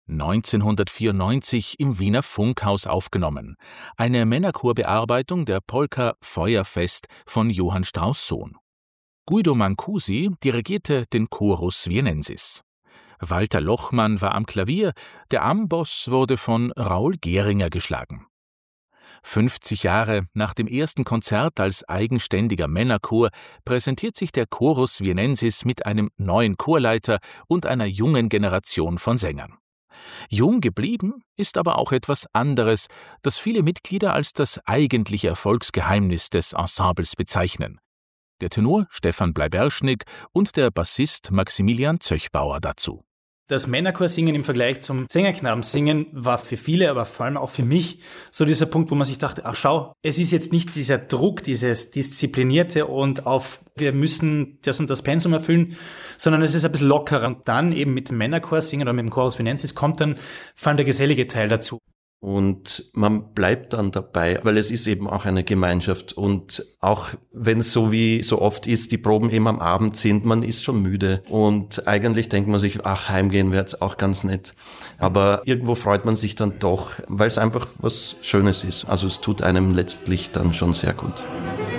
1994 im Wiener Funkhaus aufgenommen. Eine Männerchorbearbeitung der Polka Feuerfest von Johann Strauss Sohn. Guido Mancusi dirigierte den Chorus Vienensis. Walter Lochmann war am Klavier, der Amboss wurde von Raul Gehringer geschlagen. 50 Jahre nach dem ersten Konzert als eigenständiger Männerchor präsentiert sich der Chorus Vienensis mit einem neuen Chorleiter und einer jungen Generation von Sängern. Jung geblieben ist aber auch etwas anderes, das viele Mitglieder als das eigentliche Erfolgsgeheimnis des Ensembles bezeichnen. Der Tenor Stefan Bleiberschnig und der Bassist Maximilian Zöchbauer dazu. Das Männerchorsingen im Vergleich zum Sängerknabensingen war für viele, aber vor allem auch für mich, so dieser Punkt, wo man sich dachte, ach schau, es ist jetzt nicht dieser Druck, dieses Disziplinierte und wir müssen das und das Pensum erfüllen, sondern es ist ein bisschen lockerer. Und dann eben mit dem Männerchorsingen oder mit dem Chorus Vienensis kommt dann vor allem der gesellige Teil dazu. Und man bleibt dann dabei, weil es ist eben auch eine Gemeinschaft. Und auch wenn es so wie so oft ist, die Proben eben am Abend sind, man ist schon müde. Und eigentlich denkt man sich, ach, heimgehen wäre jetzt auch ganz nett. Aber irgendwo freut man sich dann doch, weil es einfach was Schönes ist. Also es tut einem letztlich dann schon sehr gut.